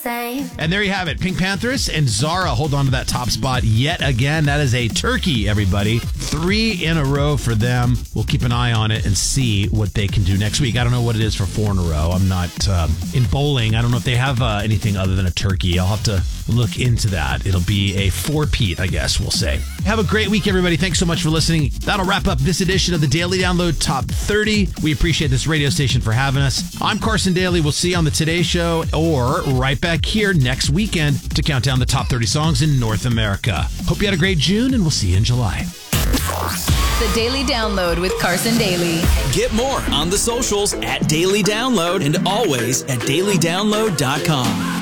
same. And there you have it. Pink Panthers and Zara hold on to that top spot yet again. That is a turkey, everybody. 3 in a row for them. We'll keep an eye on it and see what they can do next week. I don't know what it is for 4 in a row. I'm not in bowling. I don't know if they have anything other than a turkey. I'll have to look into that. It'll be a 4-peat, I guess we'll say. Have a great week, everybody. Thanks so much for listening. That'll wrap up this edition of the Daily Download Top 30. We appreciate this radio station for having us. I'm Carson Daly. We'll see you on the Today Show or right back here next weekend to count down the top 30 songs in North America. Hope you had a great June, and we'll see you in July. The Daily Download with Carson Daly. Get more on the socials at Daily Download and always at dailydownload.com.